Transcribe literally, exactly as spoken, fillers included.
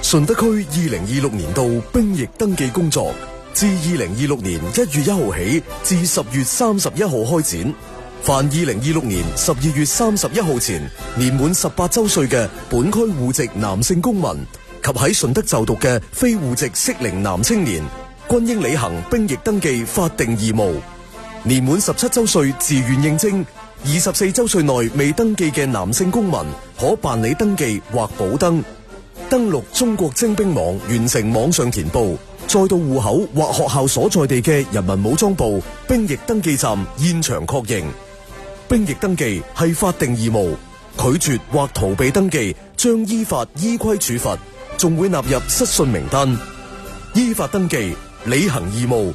順德區二零二六年度兵役登記工作自二零二六年一月一號起至十月三十一號開展。凡二零二六年十二月三十一號前年滿十八周歲嘅本區戶籍男性公民及喺順德就讀嘅非戶籍適齡男青年，均應履行兵役登記法定義務。年滿十七周歲自願應徵，二十四周歲內未登記嘅男性公民，可辦理登記或補登。登錄中國徵兵網，完成網上填報，再到戶口或學校所在地嘅人民武裝部兵役登記站現場確認。兵役登記係法定義務，拒絕或逃避登記將依法依規處罰，仲會納入失信名單。依法登記，履行義務，